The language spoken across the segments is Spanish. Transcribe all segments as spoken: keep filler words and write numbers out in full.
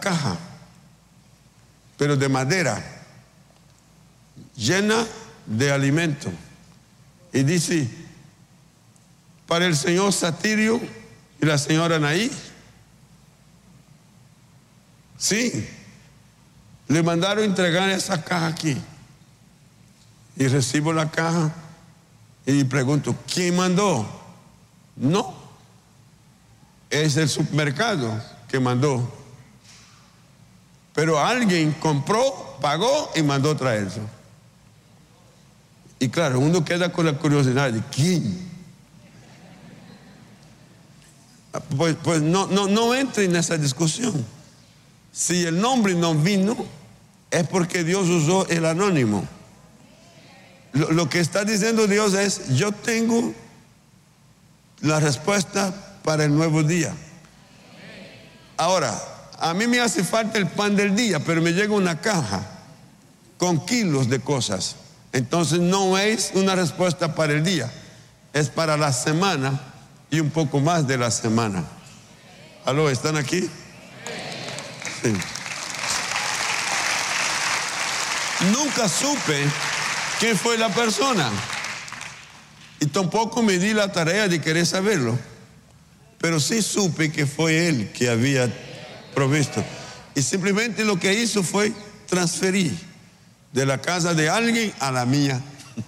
caja, pero de madera, llena de alimento. Y dice, para el señor Satirio y la señora Anaí. Sí, le mandaron entregar esa caja aquí. Y recibo la caja y pregunto, ¿quién mandó? No, es el supermercado que mandó. Pero alguien compró, pagó y mandó traerse. Y claro, uno queda con la curiosidad de ¿quién? Pues, pues no, no, no entre en esa discusión. Si el nombre no vino, es porque Dios usó el anónimo. Lo, lo que está diciendo Dios es, yo tengo la respuesta para el nuevo día. Ahora, a mí me hace falta el pan del día, pero me llega una caja con kilos de cosas. Entonces no es una respuesta para el día, es para la semana y un poco más de la semana. ¿Aló? ¿Están aquí? Sí. Nunca supe quién fue la persona y tampoco me di la tarea de querer saberlo, pero sí supe que fue él que había provisto y simplemente lo que hizo fue transferir de la casa de alguien a la mía,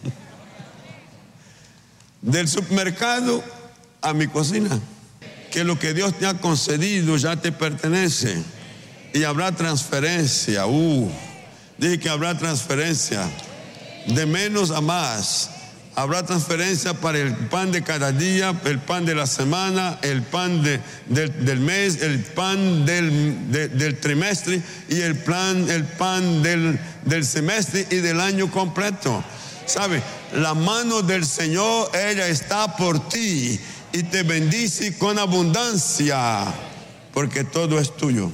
del supermercado a mi cocina, que lo que Dios te ha concedido ya te pertenece y habrá transferencia. Uh, dije que habrá transferencia de menos a más. Habrá transferencia para el pan de cada día, el pan de la semana, el pan de, del, del mes, el pan del, de, del trimestre y el, plan, el pan del, del semestre y del año completo. ¿Sabe? La mano del Señor, ella está por ti y te bendice con abundancia, porque todo es tuyo.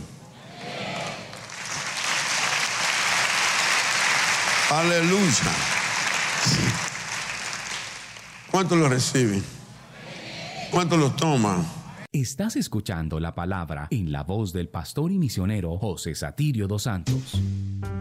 Aleluya. ¿Cuánto lo reciben? ¿Cuánto lo toman? Estás escuchando la palabra en la voz del pastor y misionero José Satirio dos Santos.